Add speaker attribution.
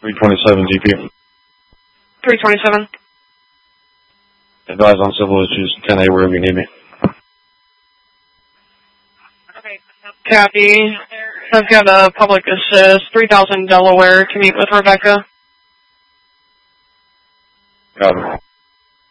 Speaker 1: 327 GP.
Speaker 2: 327.
Speaker 1: Advise on civil issues, 10A wherever you need me.
Speaker 2: Okay, copy. I've got a public assist, 3000 Delaware, to meet with Rebecca.
Speaker 1: Got it.